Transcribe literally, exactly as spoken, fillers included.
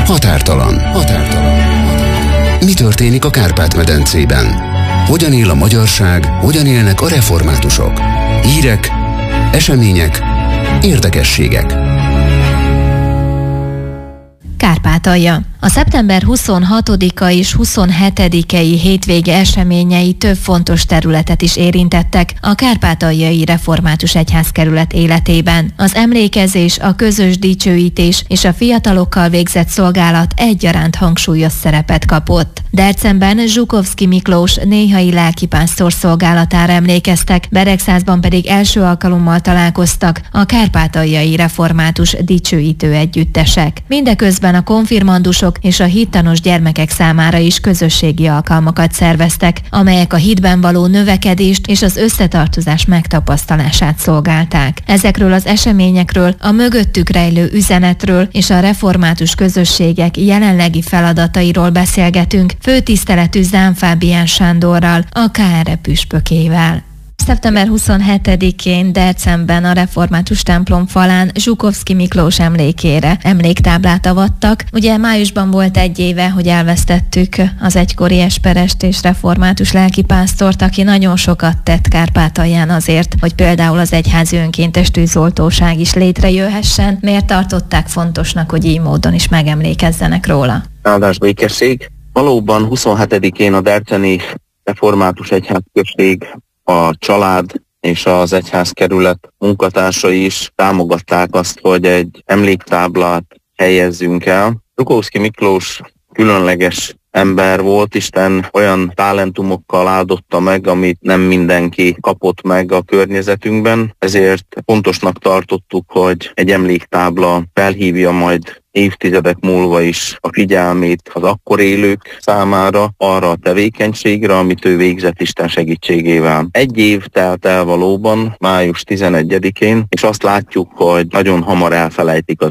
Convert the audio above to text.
Határtalan. Határtalan. Mi történik a Kárpát-medencében? Hogyan él a magyarság, hogyan élnek a reformátusok? Hírek, események, érdekességek. Kárpátalja. A szeptember huszonhatodika és huszonhetedikei hétvége eseményei több fontos területet is érintettek a Kárpátaljai Református Egyházkerület életében. Az emlékezés, a közös dicsőítés és a fiatalokkal végzett szolgálat egyaránt hangsúlyos szerepet kapott. Dercemben Zsukovszky Miklós néhai lelkipásztor szolgálatára emlékeztek, Beregszázban pedig első alkalommal találkoztak a Kárpátaljai Református dicsőítő együttesek. Mindeközben a konfirmandusok és a hittanos gyermekek számára is közösségi alkalmakat szerveztek, amelyek a hitben való növekedést és az összetartozás megtapasztalását szolgálták. Ezekről az eseményekről, a mögöttük rejlő üzenetről és a református közösségek jelenlegi feladatairól beszélgetünk főtiszteletű Zán Fábián Sándorral, a ká er e püspökével. szeptember huszonhetedikén Dercemben a református templom falán Zsukovszky Miklós emlékére emléktáblát avattak. Ugye májusban volt egy éve, hogy elvesztettük az egykori esperest és református lelkipásztort, aki nagyon sokat tett Kárpátalján azért, hogy például az egyházi önkéntes tűzoltóság is létrejöhessen. Miért tartották fontosnak, hogy így módon is megemlékezzenek róla? Áldás békesség. Valóban huszonhetedikén a Derceni Református Egyházközség, a család és az egyházkerület munkatársai is támogatták azt, hogy egy emléktáblát helyezzünk el. Zsukovszky Miklós különleges ember volt, Isten olyan talentumokkal áldotta meg, amit nem mindenki kapott meg a környezetünkben, ezért fontosnak tartottuk, hogy egy emléktábla felhívja majd évtizedek múlva is a figyelmét az akkor élők számára arra a tevékenységre, amit ő végzett Isten segítségével. Egy év telt el valóban, május tizenegyedikén, és azt látjuk, hogy nagyon hamar elfelejtik az